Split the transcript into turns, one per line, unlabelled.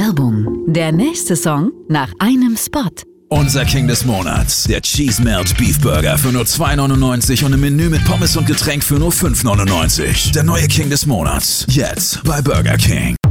Werbung. Der nächste Song nach einem Spot.
Unser King des Monats, der Cheese Melt Beef Burger für nur $2,99 und im Menü mit Pommes und Getränk für nur $5,99. Der neue King des Monats, jetzt bei Burger King.